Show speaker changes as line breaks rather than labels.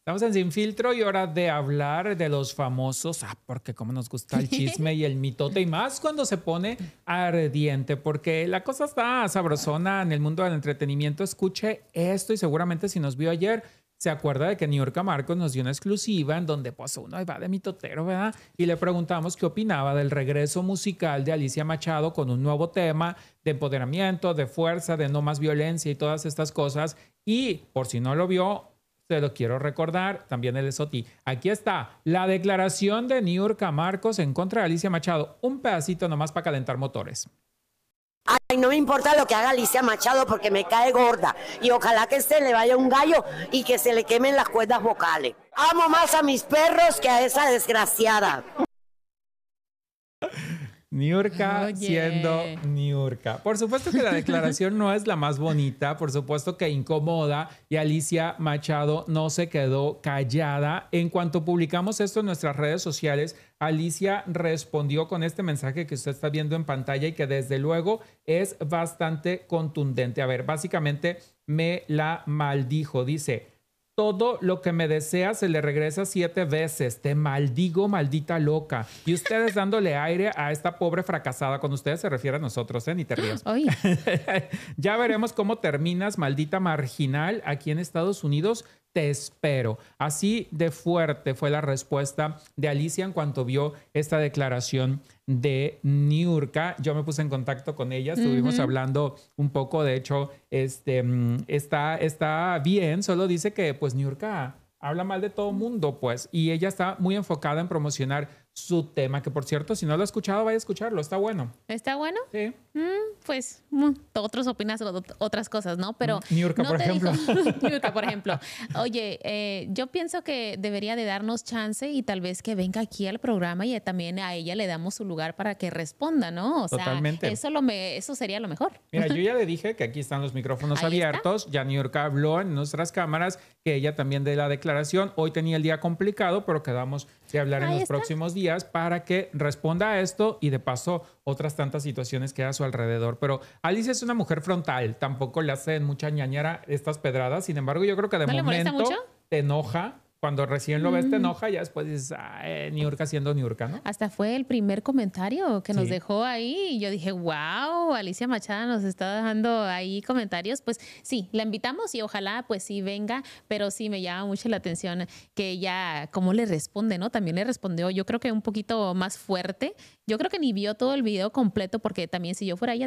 Estamos en Sin Filtro y hora de hablar de los famosos, porque como nos gusta el chisme y el mitote, y más cuando se pone ardiente, porque la cosa está sabrosona en el mundo del entretenimiento. Escuche esto y seguramente si nos vio ayer, se acuerda de que Niurka Marcos nos dio una exclusiva en donde pues uno va de mitotero, ¿verdad? Y le preguntamos qué opinaba del regreso musical de Alicia Machado con un nuevo tema de empoderamiento, de fuerza, de no más violencia y todas estas cosas. Y por si no lo vio, te lo quiero recordar, también el Soti. Aquí está la declaración de Niurka Marcos en contra de Alicia Machado. Un pedacito nomás para calentar motores.
Ay, no me importa lo que haga Alicia Machado porque me cae gorda. Y ojalá que se le vaya un gallo y que se le quemen las cuerdas vocales. Amo más a mis perros que a esa desgraciada.
Niurka siendo Niurka. Por supuesto que la declaración no es la más bonita, por supuesto que incomoda y Alicia Machado no se quedó callada. En cuanto publicamos esto en nuestras redes sociales, Alicia respondió con este mensaje que usted está viendo en pantalla y que desde luego es bastante contundente. A ver, básicamente me la maldijo. Dice: todo lo que me desea se le regresa 7 veces. Te maldigo, maldita loca. Y ustedes dándole aire a esta pobre fracasada. Con ustedes se refiere a nosotros, ¿eh? Ni te rías.
Oye.
Ya veremos cómo terminas, maldita marginal, aquí en Estados Unidos. Te espero. Así de fuerte fue la respuesta de Alicia en cuanto vio esta declaración de Niurka. Yo me puse en contacto con ella, estuvimos hablando un poco, de hecho, está bien, solo dice que pues Niurka habla mal de todo mundo, pues, y ella está muy enfocada en promocionar su tema, que por cierto, si no lo ha escuchado, vaya a escucharlo, está bueno.
¿Está bueno?
Sí.
Pues otros opinas otras cosas, ¿no? Pero
Niurka,
no
por ejemplo.
Niurka, por ejemplo. Oye, yo pienso que debería de darnos chance y tal vez que venga aquí al programa y también a ella le damos su lugar para que responda, ¿no? O
Totalmente.
sea, eso sería lo mejor.
Mira, yo ya le dije que aquí están los micrófonos abiertos. Ya Niurka habló en nuestras cámaras que ella también dé la declaración. Hoy tenía el día complicado, pero quedamos de hablar en los próximos días para que responda a esto y de paso otras tantas situaciones que hay a su alrededor. Pero Alicia es una mujer frontal, tampoco le hacen mucha ñañera estas pedradas. Sin embargo, yo creo que de momento te enoja. Cuando recién lo ves te enoja, ya después dices, Niurka siendo Niurka, ¿no?
Hasta fue el primer comentario que nos dejó ahí. Y yo dije, wow, Alicia Machado nos está dejando ahí comentarios. Pues sí, la invitamos y ojalá pues sí venga, pero sí me llama mucho la atención que ella, cómo le responde, ¿no? También le respondió, yo creo que un poquito más fuerte. Yo creo que ni vio todo el video completo porque también si yo fuera ella,